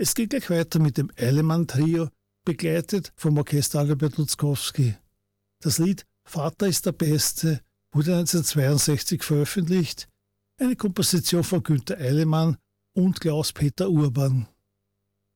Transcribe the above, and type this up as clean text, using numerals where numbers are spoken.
Es geht gleich weiter mit dem Eilemann-Trio, begleitet vom Orchester Albert Lutzkowski. Das Lied »Vater ist der Beste« wurde 1962 veröffentlicht, eine Komposition von Günter Eilemann und Klaus-Peter Urban.